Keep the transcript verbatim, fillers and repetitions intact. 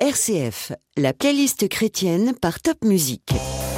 R C F, la playlist chrétienne par Top Music.